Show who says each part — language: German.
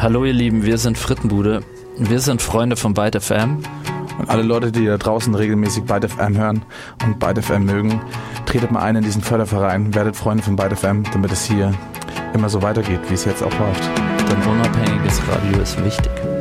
Speaker 1: Hallo ihr Lieben, wir sind Frittenbude. Wir sind Freunde von Byte FM.
Speaker 2: Und alle Leute, die da draußen regelmäßig Byte FM hören und Byte FM mögen, tretet mal ein in diesen Förderverein, werdet Freunde von Byte FM, damit es hier immer so weitergeht, wie es jetzt auch läuft.
Speaker 1: Denn unabhängiges Radio ist wichtig.